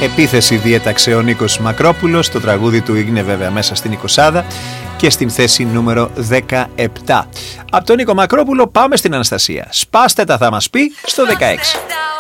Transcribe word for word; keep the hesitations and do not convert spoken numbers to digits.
Επίθεση διέταξε ο Νίκος Μακρόπουλος. Το τραγούδι του είναι βέβαια μέσα στην εικοσάδα και στην θέση νούμερο δεκαεπτά. Από τον Νίκο Μακρόπουλο πάμε στην Αναστασία. Σπάστε τα θα μας πει στο δεκαέξι.